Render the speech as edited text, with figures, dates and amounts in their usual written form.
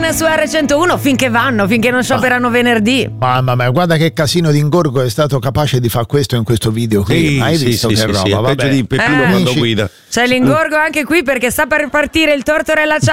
One su R101 finché non scioperano venerdì. Mamma mia, guarda che casino di ingorgo è stato capace di fare questo in questo video qui. Sì, Hai visto che roba? Sì, peggio di Peppino quando guida. C'è l'ingorgo anche qui perché sta per partire il Tortorella